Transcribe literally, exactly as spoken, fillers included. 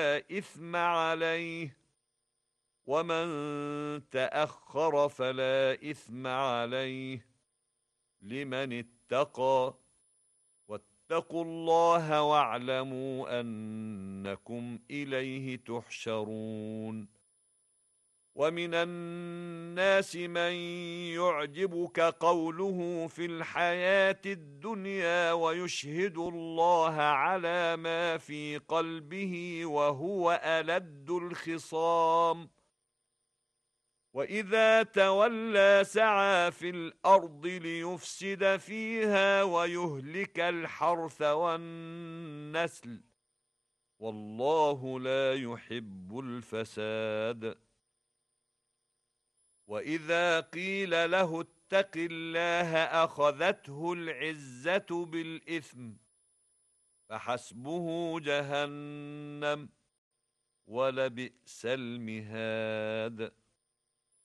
إثم عليه، ومن تأخر فلا إثم عليه، لمن اتقى. واتقوا الله واعلموا أنكم إليه تحشرون. ومن الناس من يعجبك قوله في الحياة الدنيا ويشهد الله على ما في قلبه وهو ألد الخصام، وإذا تولى سعى في الأرض ليفسد فيها ويهلك الحرث والنسل، والله لا يحب الفساد. وإذا قيل له اتق الله أخذته العزة بالإثم، فحسبه جهنم ولبئس المهاد.